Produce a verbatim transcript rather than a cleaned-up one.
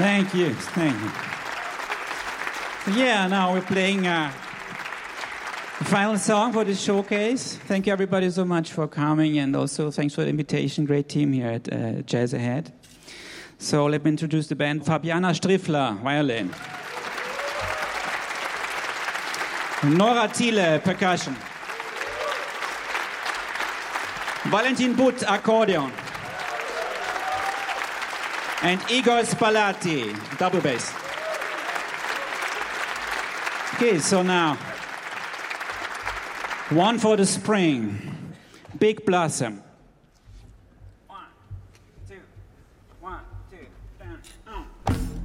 Thank you, thank you. Yeah, now we're playing uh, the final song for this showcase. Thank you everybody so much for coming, and also thanks for the invitation. Great team here at uh, Jazz Ahead. So let me introduce the band. Fabiana Striffler, violin. Nora Thiele, percussion. Valentin Butt, accordion. And Igor Spalati, double bass. Okay, so now, One for the Spring, Big Blossom.